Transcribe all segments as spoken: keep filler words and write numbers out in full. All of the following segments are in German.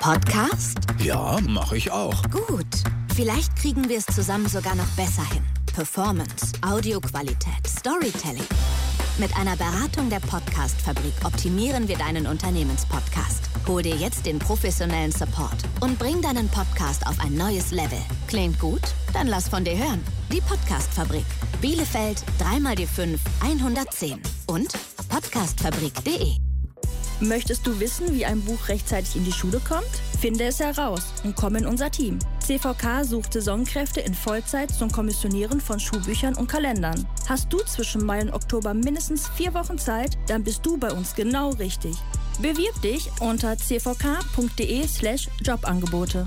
Podcast? Ja, mache ich auch. Gut. Vielleicht kriegen wir es zusammen sogar noch besser hin. Performance, Audioqualität, Storytelling. Mit einer Beratung der Podcast-Fabrik optimieren wir deinen Unternehmenspodcast. Hol dir jetzt den professionellen Support und bring deinen Podcast auf ein neues Level. Klingt gut? Dann lass von dir hören. Die Podcast-Fabrik. Bielefeld drei mal die fünf hundertzehn und podcastfabrik punkt de. Möchtest du wissen, wie ein Buch rechtzeitig in die Schule kommt? Finde es heraus und komm in unser Team. C V K sucht Saisonkräfte in Vollzeit zum Kommissionieren von Schulbüchern und Kalendern. Hast du zwischen Mai und Oktober mindestens vier Wochen Zeit, dann bist du bei uns genau richtig. Bewirb dich unter c v k punkt de slash Jobangebote.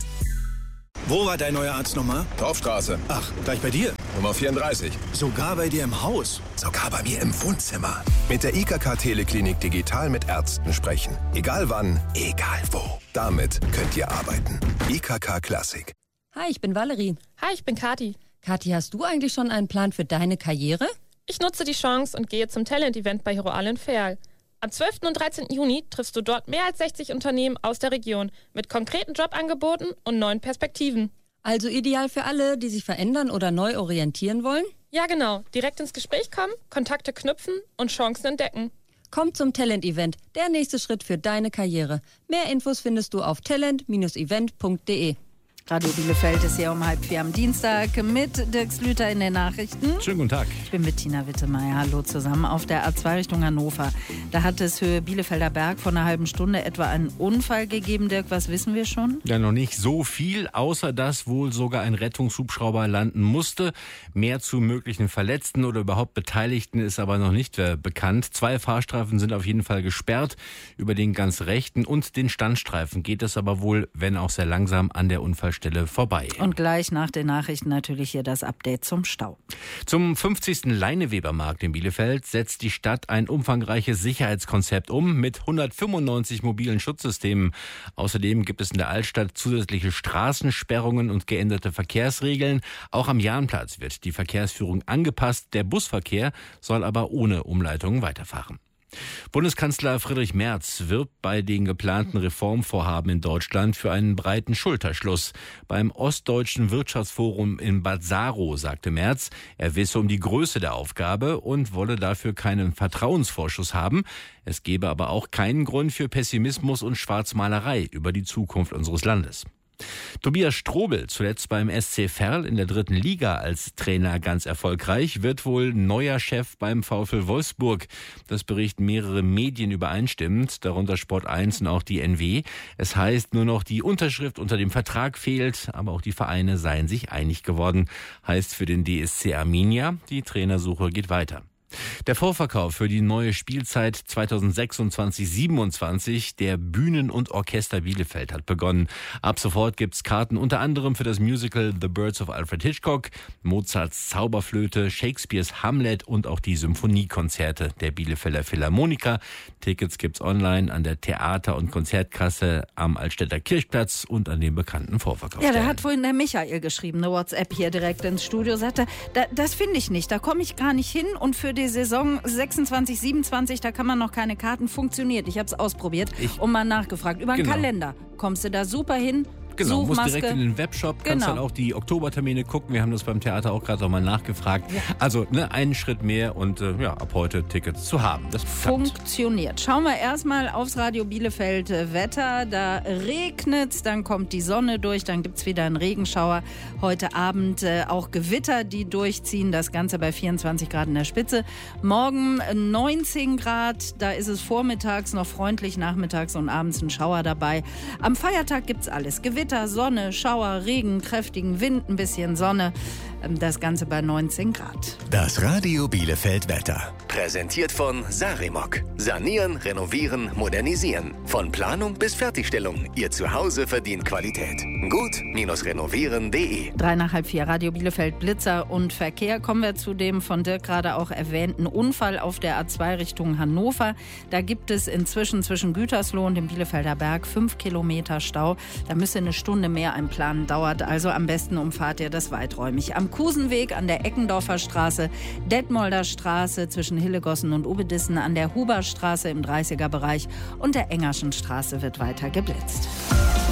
Wo war dein neuer Arzt nochmal? Torfstraße. Ach, gleich bei dir? Nummer vierunddreißig. Sogar bei dir im Haus? Sogar bei mir im Wohnzimmer. Mit der I K K Teleklinik digital mit Ärzten sprechen. Egal wann, egal wo. Damit könnt ihr arbeiten. I K K Klassik. Hi, ich bin Valerie. Hi, ich bin Kathi. Kathi, hast du eigentlich schon einen Plan für deine Karriere? Ich nutze die Chance und gehe zum Talent-Event bei Hero Allen Ferl. Am zwölften und dreizehnten Juni triffst du dort mehr als sechzig Unternehmen aus der Region mit konkreten Jobangeboten und neuen Perspektiven. Also ideal für alle, die sich verändern oder neu orientieren wollen? Ja, genau. Direkt ins Gespräch kommen, Kontakte knüpfen und Chancen entdecken. Komm zum Talent-Event, der nächste Schritt für deine Karriere. Mehr Infos findest du auf talent event punkt de. Radio Bielefeld ist hier um halb vier am Dienstag mit Dirk Slüter in den Nachrichten. Schönen guten Tag. Ich bin mit Tina Wittemeier. Hallo zusammen. Auf der A zwei Richtung Hannover. Da hat es Höhe Bielefelder Berg vor einer halben Stunde etwa einen Unfall gegeben. Dirk, was wissen wir schon? Ja, noch nicht so viel, außer dass wohl sogar ein Rettungshubschrauber landen musste. Mehr zu möglichen Verletzten oder überhaupt Beteiligten ist aber noch nicht äh, bekannt. Zwei Fahrstreifen sind auf jeden Fall gesperrt. Über den ganz rechten und den Standstreifen geht es aber wohl, wenn auch sehr langsam, an der Unfallstelle vorbei. Und gleich nach den Nachrichten natürlich hier das Update zum Stau. Zum fünfzigsten Leinewebermarkt in Bielefeld setzt die Stadt ein umfangreiches Sicherheitskonzept um mit hundertfünfundneunzig mobilen Schutzsystemen. Außerdem gibt es in der Altstadt zusätzliche Straßensperrungen und geänderte Verkehrsregeln. Auch am Jahnplatz wird die Verkehrsführung angepasst. Der Busverkehr soll aber ohne Umleitungen weiterfahren. Bundeskanzler Friedrich Merz wirbt bei den geplanten Reformvorhaben in Deutschland für einen breiten Schulterschluss. Beim Ostdeutschen Wirtschaftsforum in Bad Saro sagte Merz, er wisse um die Größe der Aufgabe und wolle dafür keinen Vertrauensvorschuss haben. Es gebe aber auch keinen Grund für Pessimismus und Schwarzmalerei über die Zukunft unseres Landes. Tobias Strobel, zuletzt beim S C Verl in der dritten Liga als Trainer ganz erfolgreich, wird wohl neuer Chef beim VfL Wolfsburg. Das berichten mehrere Medien übereinstimmend, darunter Sport eins und auch die N W. Es heißt, nur noch die Unterschrift unter dem Vertrag fehlt, aber auch die Vereine seien sich einig geworden. Heißt für den D S C Arminia, die Trainersuche geht weiter. Der Vorverkauf für die neue Spielzeit zweitausendsechsundzwanzig siebenundzwanzig der Bühnen- und Orchester Bielefeld hat begonnen. Ab sofort gibt's Karten unter anderem für das Musical The Birds of Alfred Hitchcock, Mozarts Zauberflöte, Shakespeares Hamlet und auch die Symphoniekonzerte der Bielefelder Philharmoniker. Tickets gibt's online an der Theater- und Konzertkasse am Altstädter Kirchplatz und an den bekannten Vorverkaufsstellen. Ja, da hat vorhin der Michael geschrieben, eine WhatsApp hier direkt ins Studio, sagte, da, das finde ich nicht, da komme ich gar nicht hin und für die Saison sechsundzwanzig siebenundzwanzig, da kann man noch keine Karten, funktioniert. Ich habe es ausprobiert ich, und mal nachgefragt. Über den genau. Kalender kommst du da super hin. Genau, musst Suchmaske. direkt in den Webshop, kannst Genau. dann auch die Oktobertermine gucken. Wir haben das beim Theater auch gerade noch mal nachgefragt. Ja. Also ne, einen Schritt mehr und äh, ja, ab heute Tickets zu haben. Das funktioniert. Schauen wir erstmal aufs Radio Bielefeld Wetter. Da regnet's, dann kommt die Sonne durch, dann gibt's wieder einen Regenschauer. Heute Abend äh, auch Gewitter, die durchziehen. Das Ganze bei vierundzwanzig Grad in der Spitze. Morgen neunzehn Grad, da ist es vormittags noch freundlich, nachmittags und abends ein Schauer dabei. Am Feiertag gibt's alles. Gewitter, Sonne, Schauer, Regen, kräftigen Wind, ein bisschen Sonne. Das Ganze bei neunzehn Grad. Das Radio Bielefeld Wetter. Präsentiert von Sarimok. Sanieren, renovieren, modernisieren. Von Planung bis Fertigstellung. Ihr Zuhause verdient Qualität. Gut-renovieren punkt de. Drei nach halb vier, Radio Bielefeld, Blitzer und Verkehr. Kommen wir zu dem von Dirk gerade auch erwähnten Unfall auf der A zwei Richtung Hannover. Da gibt es inzwischen zwischen Gütersloh und dem Bielefelder Berg fünf Kilometer Stau. Da müsste eine Stunde mehr einplanen, dauert also. Am besten umfahrt ihr das weiträumig. Am Kusenweg, an der Eckendorfer Straße, Detmolder Straße zwischen Hillegossen und Ubedissen, an der Huberstraße im dreißiger Bereich und der Engerschen Straße wird weiter geblitzt.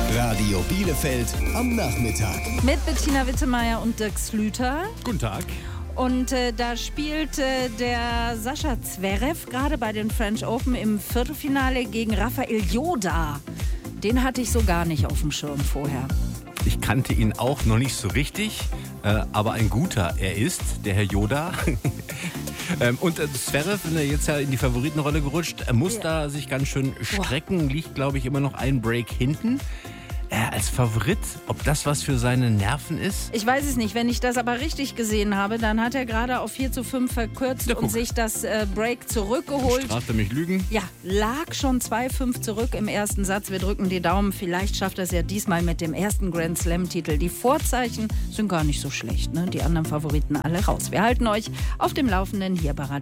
Radio Bielefeld am Nachmittag. Mit Bettina Wittemeyer und Dirk Slüter. Guten Tag. Und äh, da spielt äh, der Sascha Zverev gerade bei den French Open im Viertelfinale gegen Rafael Yoda. Den hatte ich so gar nicht auf dem Schirm vorher. Ich kannte ihn auch noch nicht so richtig, äh, aber ein guter er ist, der Herr Yoda. ähm, und äh, Zverev ist jetzt ja in die Favoritenrolle gerutscht. Er muss ja. da sich ganz schön strecken, Boah. liegt, glaube ich, immer noch ein Break hinten. Er als Favorit, ob das was für seine Nerven ist? Ich weiß es nicht. Wenn ich das aber richtig gesehen habe, dann hat er gerade auf vier zu fünf verkürzt ja, und sich das äh, Break zurückgeholt. Straft er mich Lügen? Ja, lag schon zwei fünf zurück im ersten Satz. Wir drücken die Daumen. Vielleicht schafft er es ja diesmal mit dem ersten Grand Slam-Titel. Die Vorzeichen sind gar nicht so schlecht, ne? Die anderen Favoriten alle raus. Wir halten euch auf dem Laufenden hier bei Radio